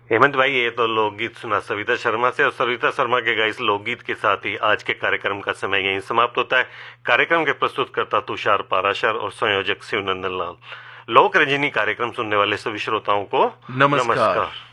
हेमंत भाई, ये तो लोकगीत सुना सविता शर्मा से, और सविता शर्मा के गाइस लोकगीत के साथ ही आज के कार्यक्रम का समय यहीं समाप्त होता है। कार्यक्रम के प्रस्तुतकर्ता तुषार पाराशर और संयोजक शिवनंदन लाल। लोक रंजनी कार्यक्रम सुनने वाले सभी श्रोताओं को नमस्कार। नमस्कार।